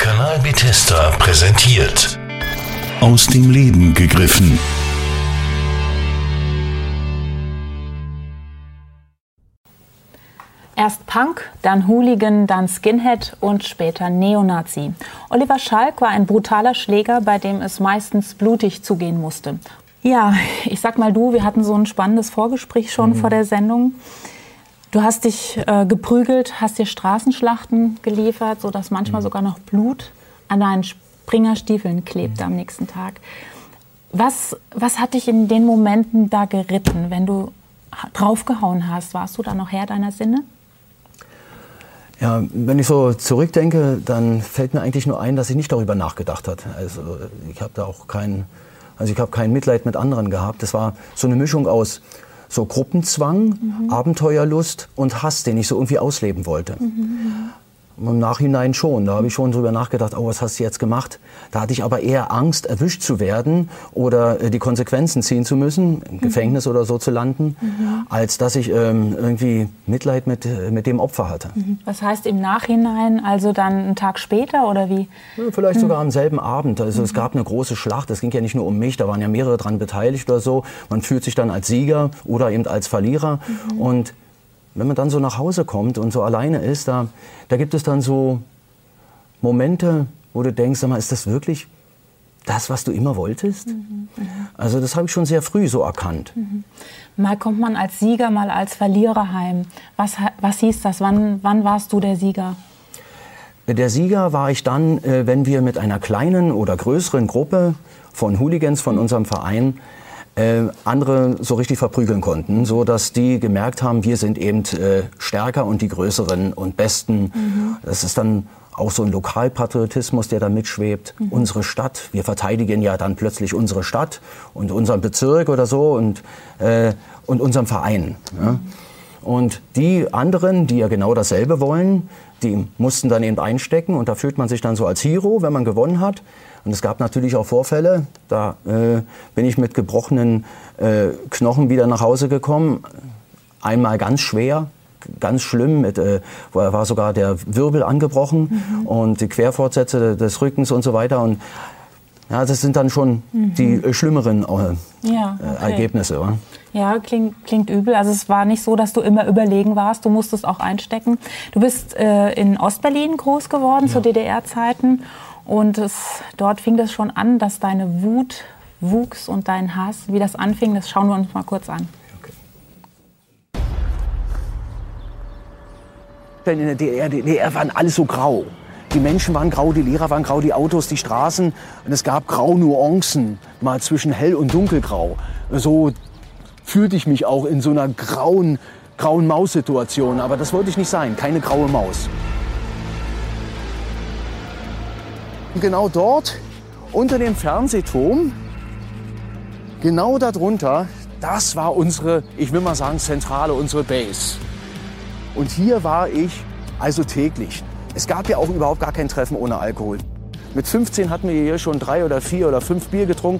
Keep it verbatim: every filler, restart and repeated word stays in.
Kanal Bethesda präsentiert. Aus dem Leben gegriffen. Erst Punk, dann Hooligan, dann Skinhead und später Neonazi. Oliver Schalk war ein brutaler Schläger, bei dem es meistens blutig zugehen musste. Ja, ich sag mal du, wir hatten so ein spannendes Vorgespräch schon mhm. vor der Sendung. Du hast dich äh, geprügelt, hast dir Straßenschlachten geliefert, sodass manchmal mhm. sogar noch Blut an deinen Springerstiefeln klebte mhm. am nächsten Tag. Was, was hat dich in den Momenten da geritten, wenn du draufgehauen hast? Warst du da noch Herr deiner Sinne? Ja, wenn ich so zurückdenke, dann fällt mir eigentlich nur ein, dass ich nicht darüber nachgedacht habe. Also ich habe da auch kein, also ich habe kein Mitleid mit anderen gehabt. Das war so eine Mischung aus so Gruppenzwang, mhm. Abenteuerlust und Hass, den ich so irgendwie ausleben wollte. Mhm. Im Nachhinein schon, da habe ich schon drüber nachgedacht, oh, was hast du jetzt gemacht? Da hatte ich aber eher Angst, erwischt zu werden oder äh, die Konsequenzen ziehen zu müssen, im mhm. Gefängnis oder so zu landen, mhm. als dass ich ähm, irgendwie Mitleid mit, äh, mit dem Opfer hatte. Mhm. Was heißt im Nachhinein, also dann einen Tag später oder wie? Ja, vielleicht mhm. sogar am selben Abend. Also mhm. es gab eine große Schlacht, es ging ja nicht nur um mich, da waren ja mehrere dran beteiligt oder so. Man fühlt sich dann als Sieger oder eben als Verlierer mhm. und wenn man dann so nach Hause kommt und so alleine ist, da, da gibt es dann so Momente, wo du denkst, sag mal, ist das wirklich das, was du immer wolltest? Mhm, also das habe ich schon sehr früh so erkannt. Mhm. Mal kommt man als Sieger, mal als Verlierer heim. Was, was hieß das? Wann, wann warst du der Sieger? Der Sieger war ich dann, wenn wir mit einer kleinen oder größeren Gruppe von Hooligans von unserem Verein Äh, andere so richtig verprügeln konnten, so dass die gemerkt haben, wir sind eben äh, stärker und die Größeren und Besten. Mhm. Das ist dann auch so ein Lokalpatriotismus, der da mitschwebt. Mhm. Unsere Stadt, wir verteidigen ja dann plötzlich unsere Stadt und unseren Bezirk oder so und, äh, und unseren Verein. Ja? Mhm. Und die anderen, die ja genau dasselbe wollen, die mussten dann eben einstecken und da fühlt man sich dann so als Hero, wenn man gewonnen hat. Und es gab natürlich auch Vorfälle, da äh, bin ich mit gebrochenen äh, Knochen wieder nach Hause gekommen. Einmal ganz schwer, ganz schlimm, mit, äh, war sogar der Wirbel angebrochen mhm. und die Querfortsätze des Rückens und so weiter. Und ja, das sind dann schon mhm. die äh, schlimmeren äh, ja, okay. Ergebnisse. Oder? Ja, klingt, klingt übel. Also es war nicht so, dass du immer überlegen warst, du musstest auch einstecken. Du bist äh, in Ostberlin groß geworden, ja. zu D D R-Zeiten. Und es, dort fing das schon an, dass deine Wut wuchs und dein Hass. Wie das anfing, das schauen wir uns mal kurz an. Okay. In der D D R, D D R waren alles so grau. Die Menschen waren grau, die Lehrer waren grau, die Autos, die Straßen. Und es gab Graunuancen, mal zwischen hell und dunkelgrau. So fühlte ich mich auch in so einer grauen, grauen Maussituation. Aber das wollte ich nicht sein, keine graue Maus. Genau dort, unter dem Fernsehturm, genau darunter, das war unsere, ich will mal sagen, Zentrale, unsere Base. Und hier war ich also täglich. Es gab ja auch überhaupt gar kein Treffen ohne Alkohol. Mit fünfzehn hatten wir hier schon drei oder vier oder fünf Bier getrunken.